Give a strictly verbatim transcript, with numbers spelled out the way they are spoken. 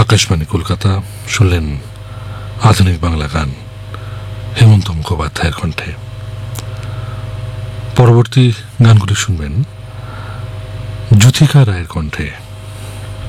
আকাশবাণী কলকাতা। শুনলেন আধুনিক বাংলা গান হেমন্ত মুখোপাধ্যায়ের কণ্ঠে। পরবর্তী গানগুলি শুনবেন জ্যোতিকা রায়ের কণ্ঠে।